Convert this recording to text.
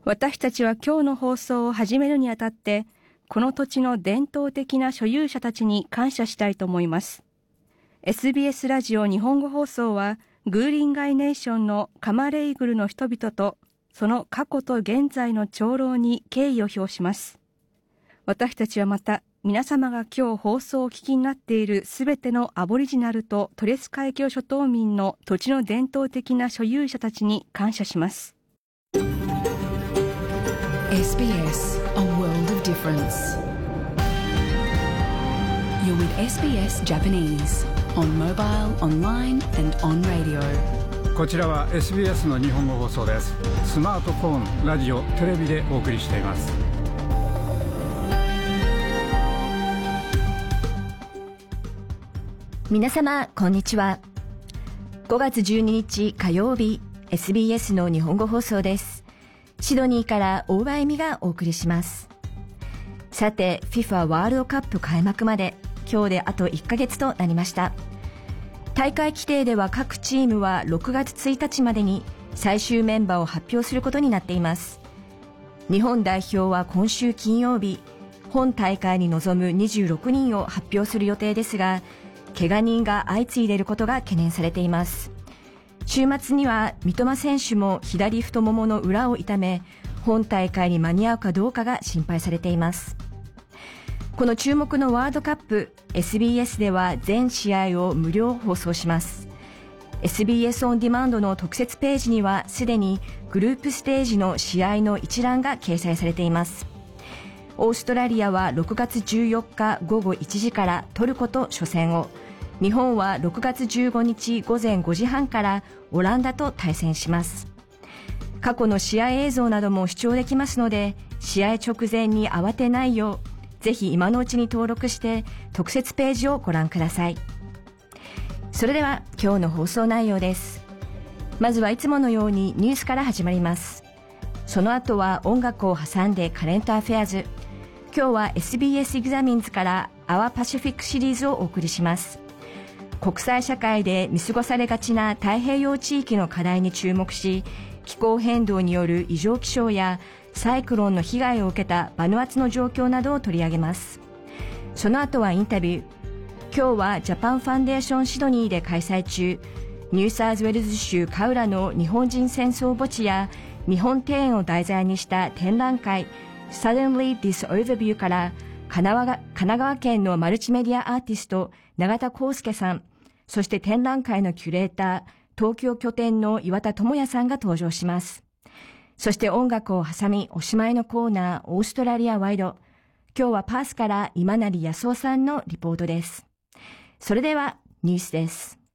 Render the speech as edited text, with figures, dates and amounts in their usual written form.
私たちは今日の放送を始めるにあたって、この土地の伝統的な所有者たちに感謝したいと思います。SBS ラジオ日本語放送は、グーリンガイネーションのカマレイグルの人々と、その過去と現在の長老に敬意を表します。私たちはまた、皆様が今日放送をお聞きになっているすべてのアボリジナルとトレス海峡諸島民の土地の伝統的な所有者たちに感謝します。 SBS, a world of difference. You're with SBS Japanese on mobile, online and on radio. こちらは SBS の日本語放送です。スマートフォン、ラジオ、テレビでお送りしています。 皆様こんにちは。5月12日火曜日、 SBS の日本語放送です。シドニーから大場恵美がお送りします。さて、 FIFA ワールドカップ開幕まで今日であと1ヶ月となりました。大会規定では各チームは6月1日までに最終メンバーを発表することになっています。日本代表は今週金曜日、本大会に臨む26人を発表する予定ですが、怪我人が相次いでいることが懸念されています。週末には三笘選手も左太ももの裏を痛め、本大会に間に合うかどうかが心配されています。この注目のワールドカップ、 SBS では全試合を無料放送します。 SBS オンディマンドの特設ページにはすでにグループステージの試合の一覧が掲載されています。オーストラリアは6月14日午後1時からトルコと初戦を、日本は6月15日午前5時半からオランダと対戦します。過去の試合映像なども視聴できますので、試合直前に慌てないよう、ぜひ今のうちに登録して特設ページをご覧ください。それでは今日の放送内容です。まずはいつものようにニュースから始まります。その後は音楽を挟んでカレントアフェアズ。今日は SBS エグザミンズから Our Pacific シリーズをお送りします。国際社会で見過ごされがちな太平洋地域の課題に注目し、気候変動による異常気象やサイクロンの被害を受けたバヌアツの状況などを取り上げます。その後はインタビュー。今日はジャパンファンデーションシドニーで開催中、ニューサウスウェルズ州カウラの日本人戦争墓地や日本庭園を題材にした展覧会 Suddenly This Overview から神奈川県のマルチメディアアーティスト永田康介さん、そして展覧会のキュレーター、東京拠点の岩田智也さんが登場します。そして音楽を挟みおしまいのコーナー、オーストラリアワイド。今日はパースから今成康夫さんのリポートです。それではニュースです。